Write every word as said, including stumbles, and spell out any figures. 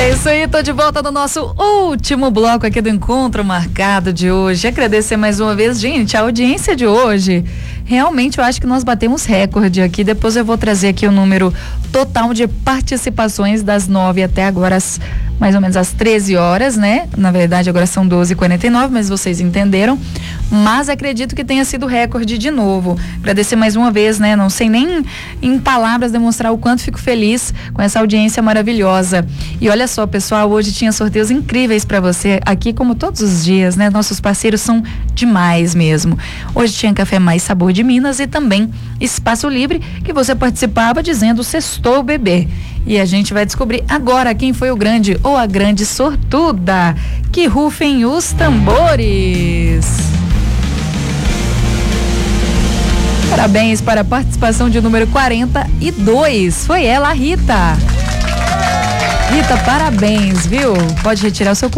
É isso aí, tô de volta no nosso último bloco aqui do Encontro Marcado de hoje. Agradecer mais uma vez, gente, a audiência de hoje. Realmente eu acho que nós batemos recorde aqui. Depois eu vou trazer aqui o número total de participações das nove até agora, as, mais ou menos às treze horas, né? Na verdade, agora são doze e quarenta e nove, mas vocês entenderam. Mas acredito que tenha sido recorde de novo. Agradecer mais uma vez, né? Não sei nem em palavras demonstrar o quanto fico feliz com essa audiência maravilhosa. E olha só, pessoal, hoje tinha sorteios incríveis para você aqui, como todos os dias, né? Nossos parceiros são demais mesmo. Hoje tinha Café Mais Sabor de Minas e também Espaço Livre, que você participava dizendo Sextou Bebê. E a gente vai descobrir agora quem foi o grande ou a grande sortuda. Que rufem os tambores. Parabéns para a participação de número quarenta e dois. Foi ela, a Rita. Rita, parabéns, viu? Pode retirar o seu